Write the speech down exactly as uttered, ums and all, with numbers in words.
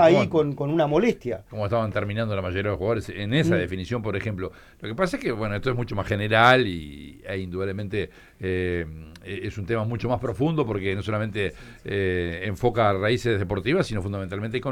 está ahí como, con, con una molestia. como estaban terminando la mayoría de los jugadores en esa Mm. definición, por ejemplo. Lo que pasa es que, bueno, esto es mucho más general y e indudablemente eh, es un tema mucho más profundo porque no solamente eh, enfoca raíces deportivas, sino fundamentalmente económicas.